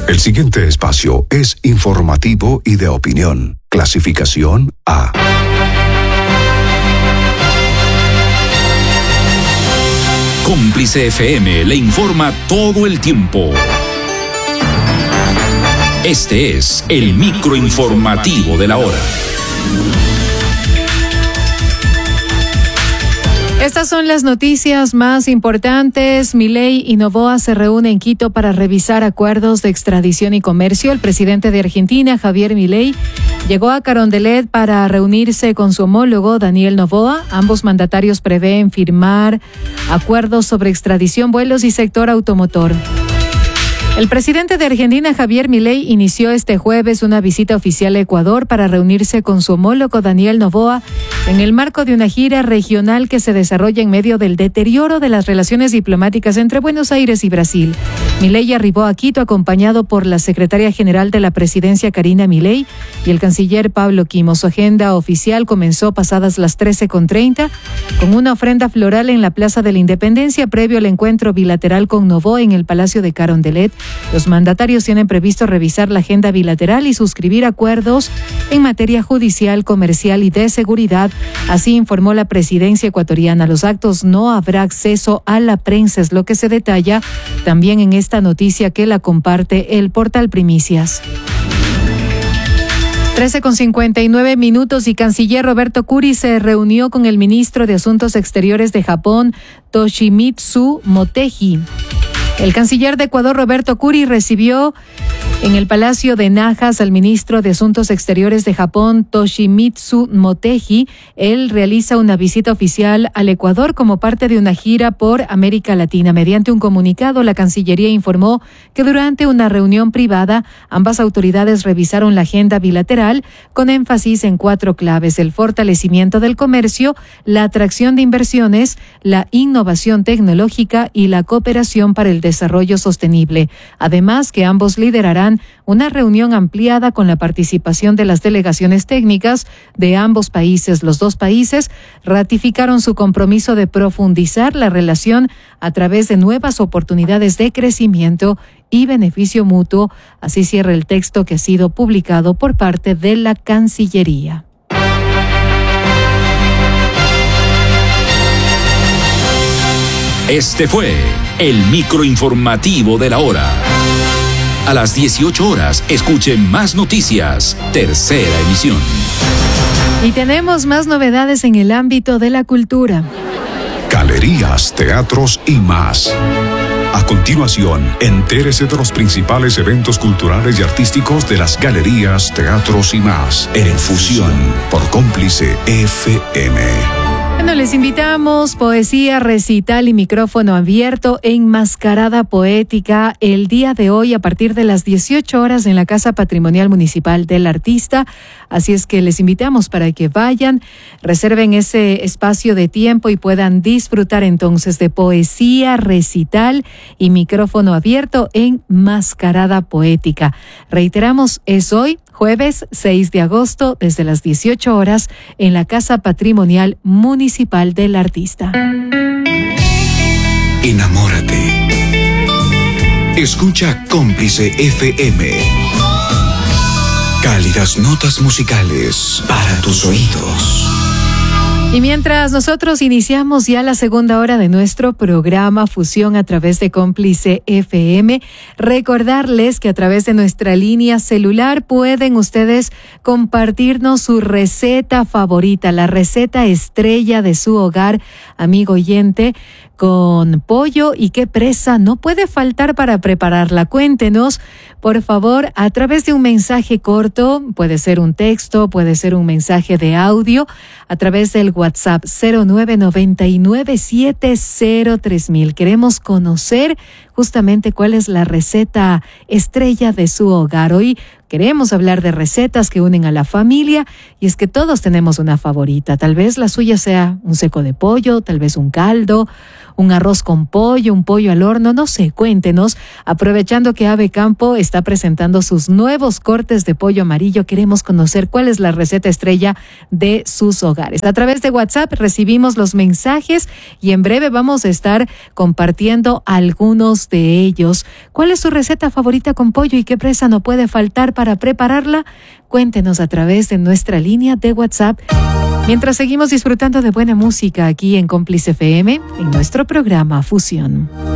El siguiente espacio es informativo y de opinión. Clasificación A. Cómplice FM le informa todo el tiempo. Este es el microinformativo de la hora. Estas son las noticias más importantes. Milei y Noboa se reúnen en Quito para revisar acuerdos de extradición y comercio. El presidente de Argentina, Javier Milei, llegó a Carondelet para reunirse con su homólogo, Daniel Noboa. Ambos mandatarios prevén firmar acuerdos sobre extradición, vuelos y sector automotor. El presidente de Argentina, Javier Milei, inició este jueves una visita oficial a Ecuador para reunirse con su homólogo Daniel Noboa en el marco de una gira regional que se desarrolla en medio del deterioro de las relaciones diplomáticas entre Buenos Aires y Brasil. Milei arribó a Quito acompañado por la secretaria general de la presidencia, Karina Milei, y el canciller Pablo Quimo. Su agenda oficial comenzó pasadas las 13:30 con una ofrenda floral en la Plaza de la Independencia previo al encuentro bilateral con Noboa en el Palacio de Carondelet. Los mandatarios tienen previsto revisar la agenda bilateral y suscribir acuerdos en materia judicial, comercial y de seguridad. Así informó la presidencia ecuatoriana. Los actos no habrá acceso a la prensa, es lo que se detalla también en esta noticia que la comparte el portal Primicias. 13:59 y canciller Roberto Kuri se reunió con el ministro de Asuntos Exteriores de Japón, Toshimitsu Motegi. El canciller de Ecuador, Roberto Kuri, recibió en el Palacio de Najas al ministro de Asuntos Exteriores de Japón, Toshimitsu Motegi. Él realiza una visita oficial al Ecuador como parte de una gira por América Latina. Mediante un comunicado, la Cancillería informó que durante una reunión privada, ambas autoridades revisaron la agenda bilateral con énfasis en 4 claves: el fortalecimiento del comercio, la atracción de inversiones, la innovación tecnológica y la cooperación para el desarrollo sostenible. Además, que ambos liderarán una reunión ampliada con la participación de las delegaciones técnicas de ambos países. Los dos países ratificaron su compromiso de profundizar la relación a través de nuevas oportunidades de crecimiento y beneficio mutuo. Así cierra el texto que ha sido publicado por parte de la Cancillería. Este fue el microinformativo de la hora. A las 18 horas, escuchen más noticias. Tercera emisión. Y tenemos más novedades en el ámbito de la cultura. Galerías, teatros y más. A continuación, entérese de los principales eventos culturales y artísticos de las galerías, teatros y más. En Fusión, por Cómplice FM. Bueno, les invitamos poesía, recital y micrófono abierto en Mascarada Poética el día de hoy a partir de las 18 horas en la Casa Patrimonial Municipal del Artista. Así es que les invitamos para que vayan, reserven ese espacio de tiempo y puedan disfrutar entonces de poesía, recital y micrófono abierto en Mascarada Poética. Reiteramos, es hoy, jueves 6 de agosto, desde las 18 horas, en la Casa Patrimonial Municipal del Artista. Enamórate. Escucha Cómplice FM. Cálidas notas musicales para tus oídos. Y mientras nosotros iniciamos ya la segunda hora de nuestro programa Fusión a través de Cómplice FM, recordarles que a través de nuestra línea celular pueden ustedes compartirnos su receta favorita, la receta estrella de su hogar, amigo oyente, con pollo y qué presa no puede faltar para prepararla. Cuéntenos, por favor, a través de un mensaje corto, puede ser un texto, puede ser un mensaje de audio, a través del WhatsApp 0999703000. Queremos conocer justamente cuál es la receta estrella de su hogar. Hoy Queremos hablar de recetas que unen a la familia y es que todos tenemos una favorita. Tal vez la suya sea un seco de pollo, tal vez un caldo, un arroz con pollo, un pollo al horno, no sé, cuéntenos. Aprovechando que Ave Campo está presentando sus nuevos cortes de pollo amarillo, queremos conocer cuál es la receta estrella de sus hogares. A través de WhatsApp recibimos los mensajes y en breve vamos a estar compartiendo algunos de ellos. ¿Cuál es su receta favorita con pollo y qué presa no puede faltar para prepararla? Cuéntenos a través de nuestra línea de WhatsApp. Mientras seguimos disfrutando de buena música aquí en Cómplice FM, en nuestro programa Fusión.